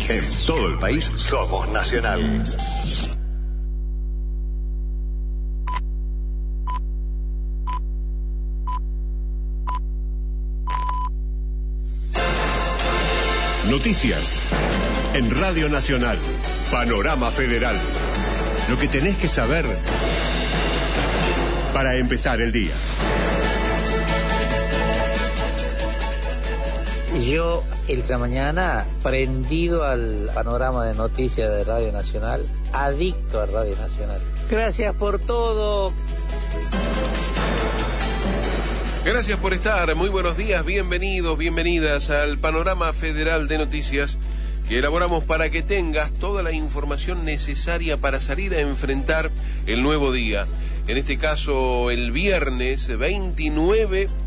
En todo el país somos Nacional. Noticias en Radio Nacional. Panorama Federal. Lo que tenés que saber para empezar el día. Yo esta mañana prendido al panorama de noticias de Radio Nacional, adicto a Radio Nacional. Gracias por todo. Gracias por estar, muy buenos días, bienvenidos, bienvenidas al Panorama Federal de Noticias que elaboramos para que tengas toda la información necesaria para salir a enfrentar el nuevo día. En este caso, el viernes 29